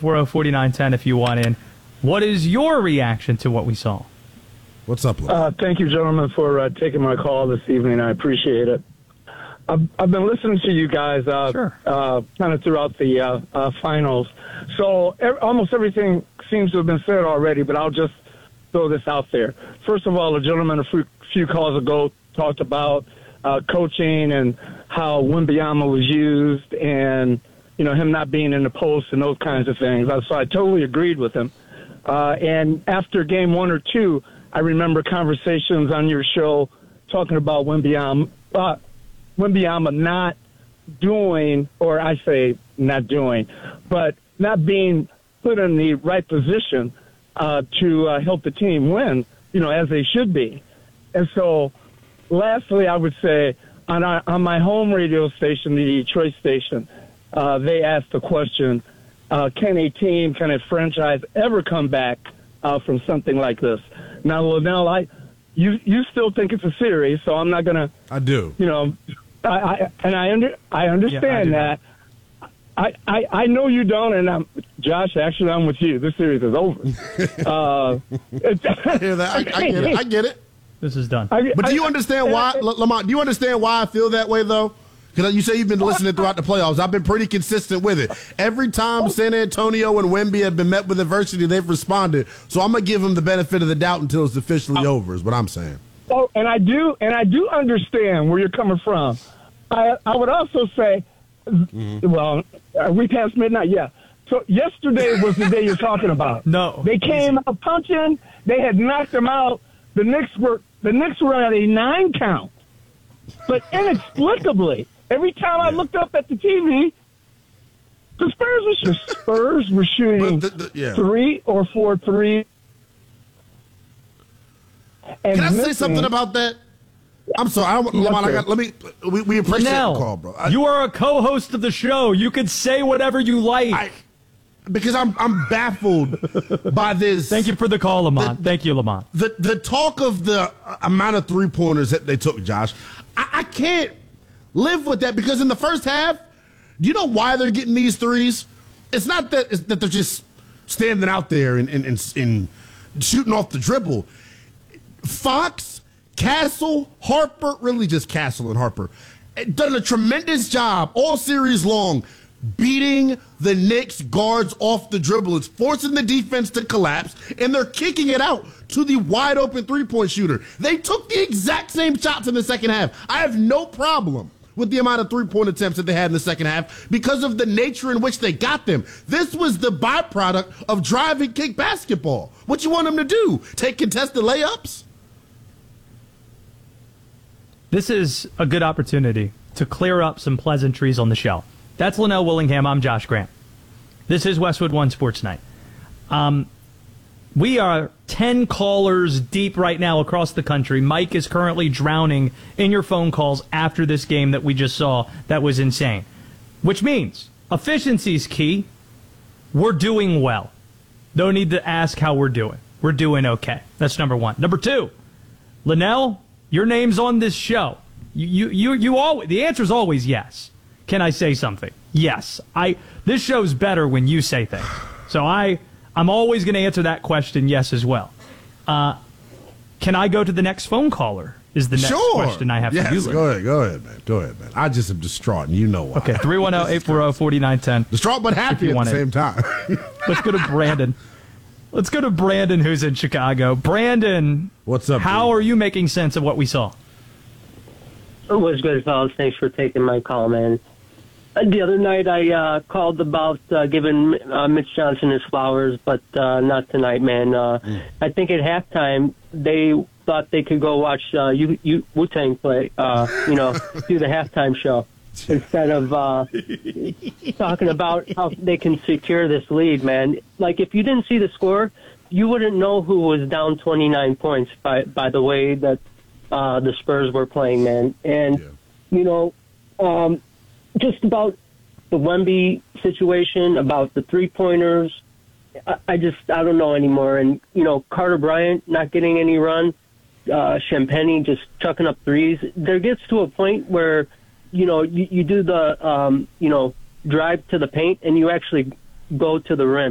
840-4910 if you want in. What is your reaction to what we saw? What's up, Lamont? Thank you, gentlemen, for taking my call this evening. I appreciate it. I've been listening to you guys Sure. kind of throughout the finals. So almost everything seems to have been said already, but I'll just throw this out there. First of all, a gentleman a few calls ago talked about coaching and how Wembanyama was used and, him not being in the post and those kinds of things. So I totally agreed with him. And after game 1 or 2, I remember conversations on your show talking about Wembanyama not doing, or I say not doing, but not being put in the right position to help the team win, as they should be. And so, lastly, I would say on my home radio station, the Detroit station, they asked the question, can a franchise ever come back from something like this? Now, Linnell, you still think it's a series, so I'm not going to. I do. I understand that. I know you don't, and Josh, actually, I'm with you. This series is over. I hear that. I get it. This is done. But do you understand why, Lamont? Do you understand why I feel that way, though? Because you say you've been listening throughout the playoffs. I've been pretty consistent with it. Every time San Antonio and Wemby have been met with adversity, they've responded. So I'm going to give them the benefit of the doubt until it's officially over, is what I'm saying. Oh, and I do understand where you're coming from. I would also say, well, are we past midnight? Yeah. So yesterday was the day you're talking about. No. They came out punching. They had knocked them out. The Knicks were at a 9 count. But inexplicably, every time I looked up at the TV, the Spurs were shooting 3 or 4 threes. Can I say something about that? I'm sorry. We appreciate the call, bro. You are a co-host of the show. You can say whatever you like. Because I'm baffled by this. Thank you for the call, Lamont. Thank you, Lamont. The talk of the amount of three-pointers that they took, Josh, I can't live with that because in the first half, do you know why they're getting these threes? It's not that they're just standing out there and shooting off the dribble. Fox, Castle, Harper, really just Castle and Harper, done a tremendous job all series long beating the Knicks guards off the dribble. It's forcing the defense to collapse, and they're kicking it out to the wide-open three-point shooter. They took the exact same shots in the second half. I have no problem with the amount of three-point attempts that they had in the second half because of the nature in which they got them. This was the byproduct of drive and kick basketball. What you want them to do? Take contested layups? This is a good opportunity to clear up some pleasantries on the show. That's Linnell Willingham. I'm Josh Grant. This is Westwood One Sports Night. We are 10 callers deep right now across the country. Mike is currently drowning in your phone calls after this game that we just saw. That was insane. Which means efficiency is key. We're doing well. No need to ask how we're doing. We're doing okay. That's number one. Number two, Linnell, your name's on this show. You always, the answer is always yes. Can I say something? Yes. This show's better when you say things. So I'm always going to answer that question yes as well. Can I go to the next phone caller? Is the next question I have for you. Go ahead, man. I just am distraught, and you know why. Okay, 310-840-4910. Distraught but happy at the same time. Let's go to Brandon. Let's go to Brandon, who's in Chicago. Brandon, what's up? How are you making sense of what we saw? It was good, fellas. Thanks for taking my call, man. The other night I called about giving Mitch Johnson his flowers, but not tonight, man. I think at halftime they thought they could go watch Wu-Tang play, do the halftime show instead of talking about how they can secure this lead, man. Like, if you didn't see the score, you wouldn't know who was down 29 points by the way that the Spurs were playing, man. And, just about the Wemby situation, about the three-pointers, I don't know anymore. And, Carter Bryant not getting any run, Champagnie just chucking up threes. There gets to a point where, you do the, drive to the paint and you actually go to the rim.